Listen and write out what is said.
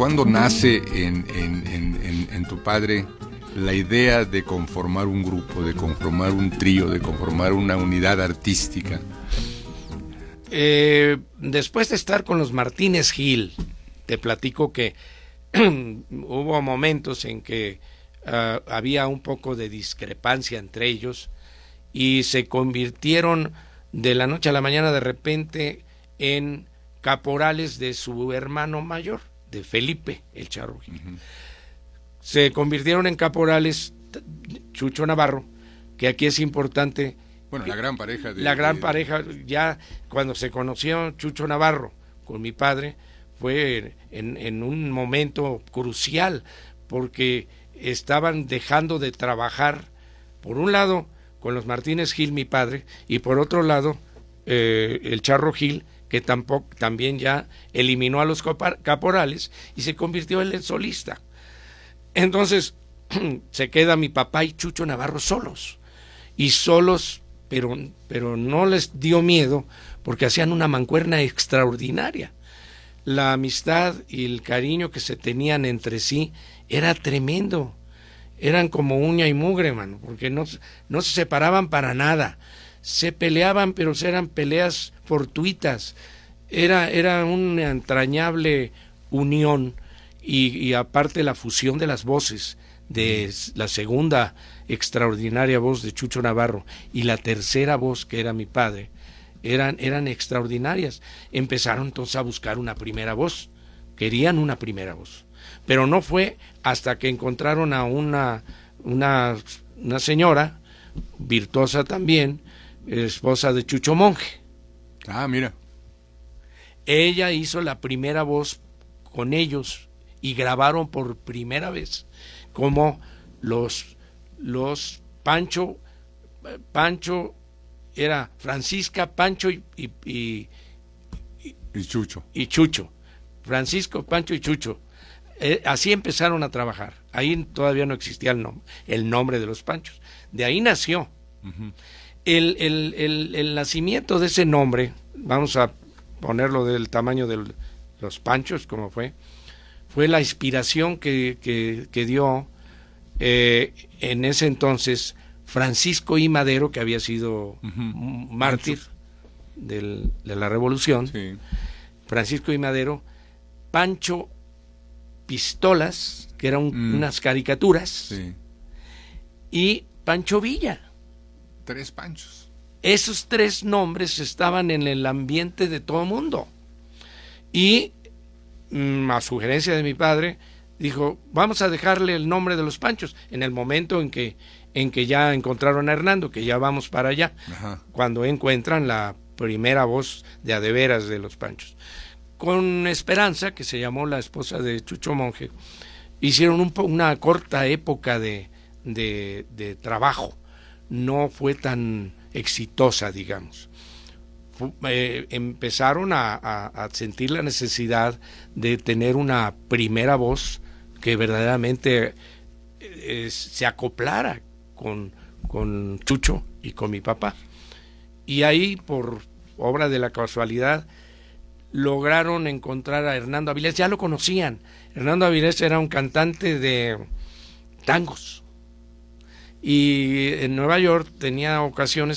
¿Cuándo nace en tu padre la idea de conformar un grupo, de conformar un trío, de conformar una unidad artística? Después de estar con los Martínez Gil, te platico que hubo momentos en que había un poco de discrepancia entre ellos y se convirtieron de la noche a la mañana de repente en caporales de su hermano mayor, de Felipe el Charro Gil. Uh-huh. Se convirtieron en caporales Chucho Navarro, que aquí es importante. Bueno, la gran pareja. Pareja, ya cuando se conoció Chucho Navarro con mi padre, fue en un momento crucial, porque estaban dejando de trabajar, por un lado, con los Martínez Gil, mi padre, y por otro lado, el Charro Gil, que también ya eliminó a los caporales y se convirtió él en solista. Entonces, se queda mi papá y Chucho Navarro solos, pero no les dio miedo, porque hacían una mancuerna extraordinaria. La amistad y el cariño que se tenían entre sí era tremendo. Eran como uña y mugre, mano, porque no se separaban para nada. Se peleaban, pero eran peleas fortuitas. Era una entrañable unión y aparte la fusión de las voces, de la segunda extraordinaria voz de Chucho Navarro y la tercera voz, que era mi padre, eran extraordinarias. Empezaron entonces a buscar una primera voz, querían una primera voz, pero no fue hasta que encontraron a una señora virtuosa también, esposa de Chucho Monje. Ah, mira. Ella hizo la primera voz con ellos y grabaron por primera vez como los Pancho era Francisca, Pancho y Chucho. Y Chucho. Francisco, Pancho y Chucho. Así empezaron a trabajar. Ahí todavía no existía el nombre de los Panchos. De ahí nació. Uh-huh. El nacimiento de ese nombre, vamos a ponerlo del tamaño de los Panchos, como fue la inspiración que dio en ese entonces Francisco I. Madero, que había sido mártir de la Revolución. Sí. Francisco I. Madero, Pancho Pistolas, que eran unas caricaturas, sí, y Pancho Villa. 3 Panchos. Esos 3 nombres estaban en el ambiente de todo el mundo. Y a sugerencia de mi padre, dijo, vamos a dejarle el nombre de los Panchos, en el momento en que ya encontraron a Hernando, que ya vamos para allá. Ajá. Cuando encuentran la primera voz de adeveras de los Panchos. Con Esperanza, que se llamó la esposa de Chucho Monje, hicieron una corta época de trabajo. No fue tan exitosa, digamos. Empezaron a sentir la necesidad de tener una primera voz que verdaderamente se acoplara con Chucho y con mi papá. Y ahí, por obra de la casualidad, lograron encontrar a Hernando Avilés. Ya lo conocían. Hernando Avilés era un cantante de tangos. Y en Nueva York tenía ocasiones